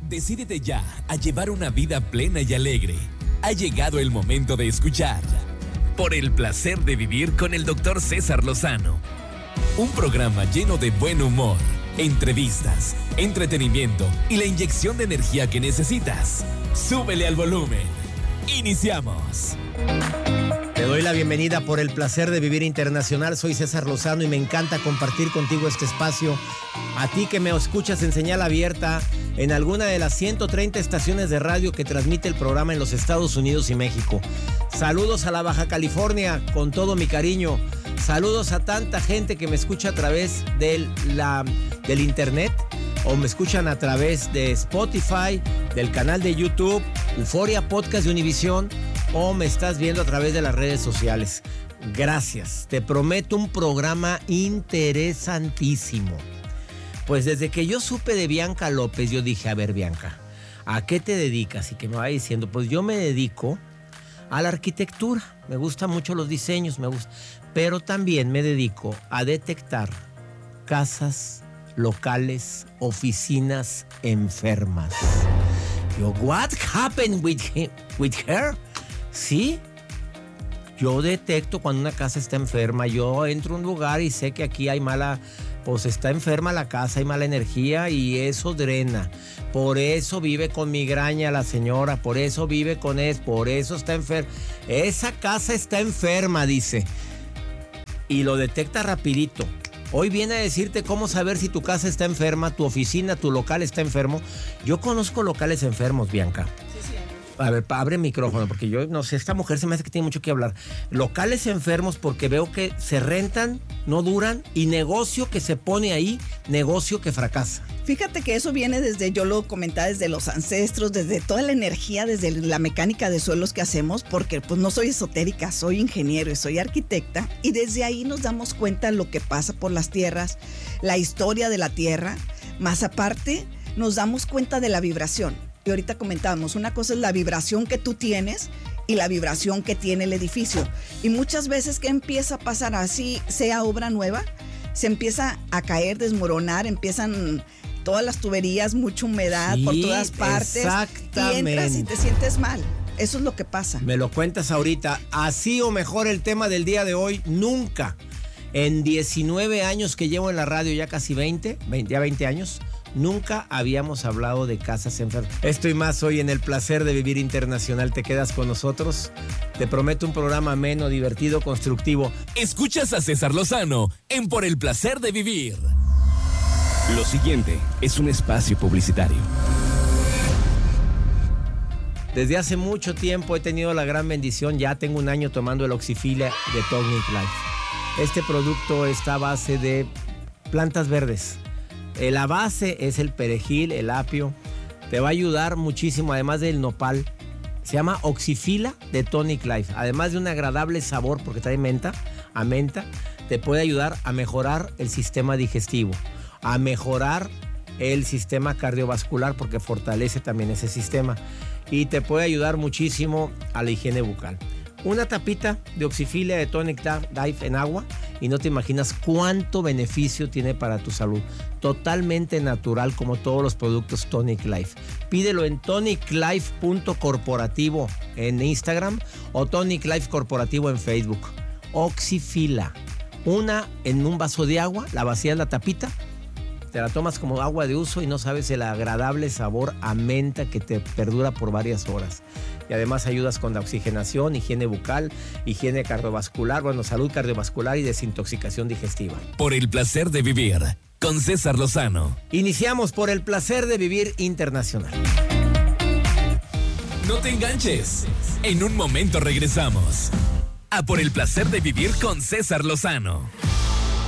Decídete ya a llevar una vida plena y alegre. Ha llegado el momento de escuchar Por el placer de vivir con el Dr. César Lozano. Un programa lleno de buen humor, entrevistas, entretenimiento y la inyección de energía que necesitas. Súbele al volumen. Iniciamos. Te doy la bienvenida por el placer de vivir internacional. Soy César Lozano y me encanta compartir contigo este espacio. A ti que me escuchas en señal abierta en alguna de las 130 estaciones de radio que transmite el programa en los Estados Unidos y México. Saludos a la Baja California con todo mi cariño. Saludos a tanta gente que me escucha a través del internet o me escuchan a través de Spotify, del canal de YouTube, Euforia Podcast de Univisión, o me estás viendo a través de las redes sociales. Gracias. Te prometo un programa interesantísimo. Pues desde que yo supe de Bianca López, yo dije, a ver, Bianca, ¿a qué te dedicas? Y que me va diciendo, pues yo me dedico a la arquitectura. Me gustan mucho los diseños, pero también me dedico a detectar casas, locales, oficinas enfermas. Yo, what happened with her? Sí, yo detecto cuando una casa está enferma. Yo entro a un lugar y sé que aquí hay pues está enferma la casa, hay mala energía y eso drena. Por eso vive con migraña la señora, por eso vive con eso, por eso está enferma. Esa casa está enferma, dice. Y lo detecta rapidito. Hoy viene a decirte cómo saber si tu casa está enferma, tu oficina, tu local está enfermo. Yo conozco locales enfermos, Bianca. Sí. A ver, abre el micrófono, porque yo no sé, esta mujer se me hace que tiene mucho que hablar. Locales enfermos porque veo que se rentan, no duran, y negocio que se pone ahí, negocio que fracasa. Fíjate que eso viene desde, yo lo comentaba, desde los ancestros, desde toda la energía, desde la mecánica de suelos que hacemos, porque pues no soy esotérica, soy ingeniero y soy arquitecta, y desde ahí nos damos cuenta de lo que pasa por las tierras, la historia de la tierra, más aparte nos damos cuenta de la vibración. Y ahorita comentábamos, una cosa es la vibración que tú tienes y la vibración que tiene el edificio. Y muchas veces, ¿qué empieza a pasar? Así sea obra nueva, se empieza a caer, desmoronar, empiezan todas las tuberías, mucha humedad por todas partes. Exactamente. Y entras y te sientes mal. Eso es lo que pasa. Me lo cuentas ahorita. Así o mejor el tema del día de hoy, nunca. En 19 años que llevo en la radio, ya casi 20 años, nunca habíamos hablado de casas enfermas. Esto y más hoy en el placer de vivir internacional. ¿Te quedas con nosotros? Te prometo un programa ameno, divertido, constructivo. Escuchas a César Lozano en Por el placer de vivir. Lo siguiente es un espacio publicitario. Desde hace mucho tiempo he tenido la gran bendición, ya tengo un año tomando el Oxifila de Tonic Life. Este producto está a base de plantas verdes. La base es el perejil, el apio. Te va a ayudar muchísimo, además del nopal. Se llama Oxifila de Tonic Life. Además de un agradable sabor, porque trae menta, te puede ayudar a mejorar el sistema digestivo, a mejorar el sistema cardiovascular, porque fortalece también ese sistema. Y te puede ayudar muchísimo a la higiene bucal. Una tapita de Oxifila de Tonic Life en agua y no te imaginas cuánto beneficio tiene para tu salud. Totalmente natural, como todos los productos Tonic Life. Pídelo en toniclife.corporativo en Instagram o Tonic Life Corporativo en Facebook. Oxifila. Una en un vaso de agua, la vacías la tapita, te la tomas como agua de uso y no sabes el agradable sabor a menta que te perdura por varias horas. Y además ayudas con la oxigenación, higiene bucal, higiene cardiovascular, salud cardiovascular y desintoxicación digestiva. Por el placer de vivir con César Lozano. Iniciamos por el placer de vivir internacional. No te enganches. En un momento regresamos a Por el placer de vivir con César Lozano.